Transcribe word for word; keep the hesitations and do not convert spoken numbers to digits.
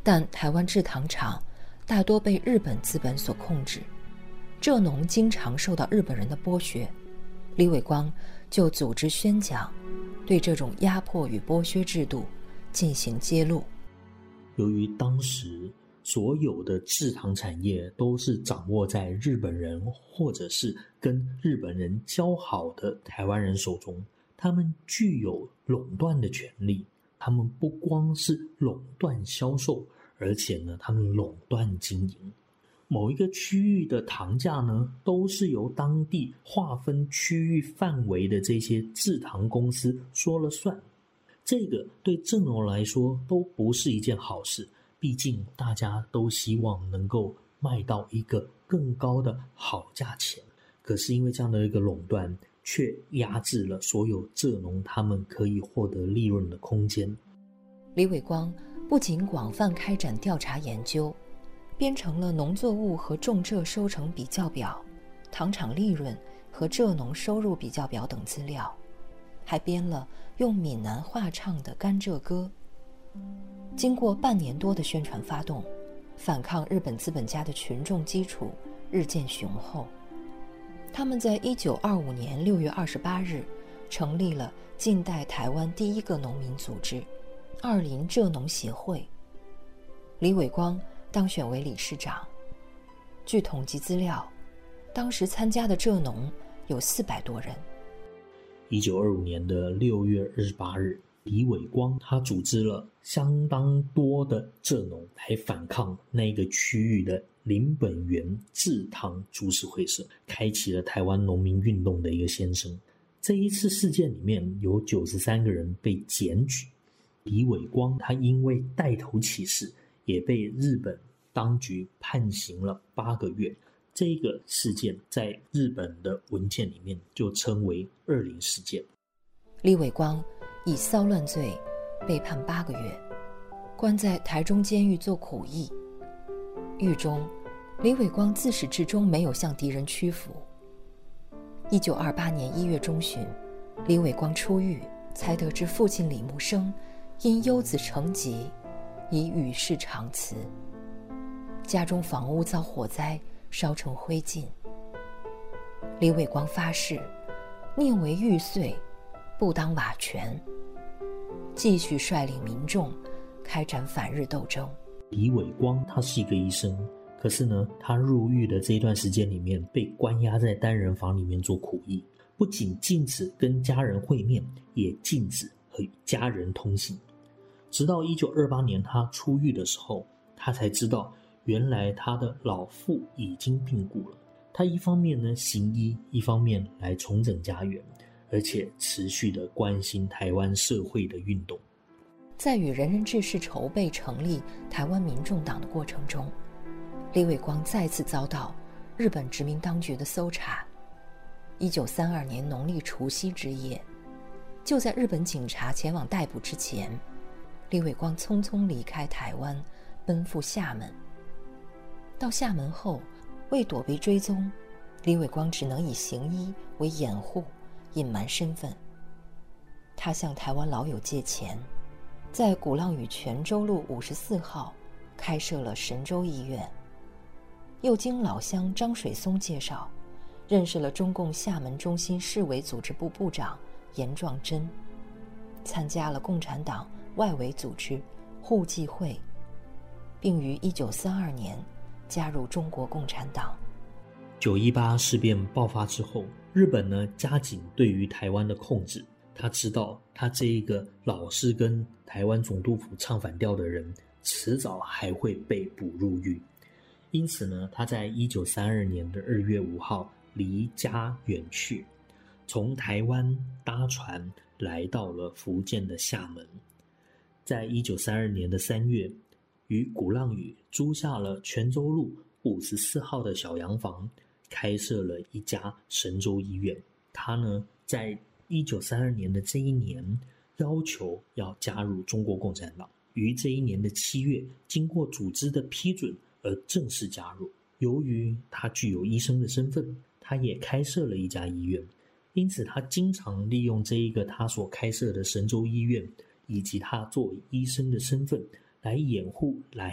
但台湾制糖厂大多被日本资本所控制，蔗农经常受到日本人的剥削。李伟光就组织宣讲，对这种压迫与剥削制度进行揭露。 由于当时所有的制糖产业都是掌握在日本人或者是跟日本人交好的台湾人手中，他们具有垄断的权利。他们不光是垄断销售，而且呢，他们垄断经营。某一个区域的糖价呢，都是由当地划分区域范围的这些制糖公司说了算。这个对蔗农来说都不是一件好事，毕竟大家都希望能够卖到一个更高的好价钱。可是因为这样的一个垄断，却压制了所有蔗农他们可以获得利润的空间。 李伟光不仅广泛开展调查研究，编成了农作物和种蔗收成比较表、糖厂利润和蔗农收入比较表等资料，还编了用闽南话唱的甘蔗歌。经过半年多的宣传发动，反抗日本资本家的群众基础日渐雄厚。他们在一九二五年六月二十八日成立了近代台湾第一个农民组织二林蔗农协会。李伟光当选为理事长。据统计资料，当时参加的蔗农有四百多人。 一九二五年的六月二十八日，李伟光他组织了相当多的蔗农来反抗那个区域的林本源制糖株式会社，开启了台湾农民运动的一个先声。这一次事件里面有九十三个人被检举，李伟光他因为带头起事，也被日本当局判刑了八个月。这个事件在日本的文件里面就称为二林事件。 李伟光以骚乱罪被判八个月，关在台中监狱做苦役。狱中，李伟光自始至终没有向敌人屈服。一九二八年一月中旬，李伟光出狱，才得知父亲李木生因忧子成疾，已与世长辞。家中房屋遭火灾，烧成灰烬。李伟光发誓，宁为玉碎，不当瓦全，继续率领民众开展反日斗争。 李伟光他是一个医生，可是呢，他入狱的这一段时间里面被关押在单人房里面做苦役，不仅禁止跟家人会面，也禁止和家人通信。直到一九二八年他出狱的时候，他才知道原来他的老父已经病故了。他一方面呢行医，一方面来重整家园，而且持续的关心台湾社会的运动。 在与仁人志士筹备成立台湾民众党的过程中，李伟光再次遭到日本殖民当局的搜查。一九三二年农历除夕之夜，就在日本警察前往逮捕之前，李伟光匆匆离开台湾，奔赴厦门。到厦门后，为躲避追踪，李伟光只能以行医为掩护，隐瞒身份。他向台湾老友借钱，在鼓浪屿泉州路五十四号开设了神州医院。又经老乡张水松介绍，认识了中共厦门中心市委组织部部长严壮珍，参加了共产党外围组织互济会，并于一九三二年加入中国共产党。 九一八事变爆发之后，日本呢加紧对于台湾的控制。他知道他这一个老是跟台湾总督府唱反调的人，迟早还会被捕入狱。因此呢，他在一九三二年的二月五号离家远去，从台湾搭船来到了福建的厦门。在一九三二年的三月，于鼓浪屿租下了泉州路五十四号的小洋房，开设了一家神州医院。他呢，在一九三二年的这一年，要求要加入中国共产党，于这一年的七月，经过组织的批准而正式加入。由于他具有医生的身份，他也开设了一家医院，因此他经常利用这一个他所开设的神州医院，以及他作为医生的身份来掩护来